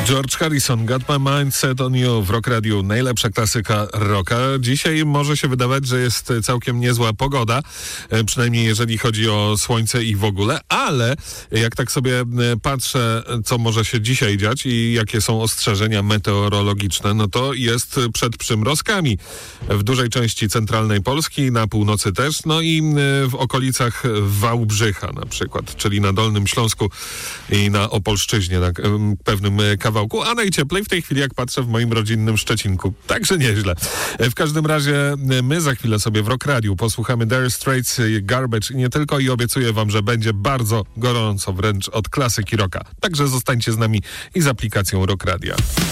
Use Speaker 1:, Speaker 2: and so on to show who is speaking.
Speaker 1: George Harrison, Got My Mind Set On You w Rock Radio, najlepsza klasyka rocka. Dzisiaj może się wydawać, że jest całkiem niezła pogoda, przynajmniej jeżeli chodzi o słońce i w ogóle, ale jak tak sobie patrzę, co może się dzisiaj dziać i jakie są ostrzeżenia meteorologiczne, no to jest przed przymrozkami w dużej części centralnej Polski, na północy też, no i w okolicach Wałbrzycha na przykład, czyli na Dolnym Śląsku i na Opolszczyźnie, na pewnym kawałku, a najcieplej w tej chwili, jak patrzę, w moim rodzinnym Szczecinku. Także nieźle. W każdym razie my za chwilę sobie w Rock Radiu posłuchamy Dire Straits, Garbage i nie tylko, i obiecuję wam, że będzie bardzo gorąco, wręcz od klasyki rocka. Także zostańcie z nami i z aplikacją Rock Radia.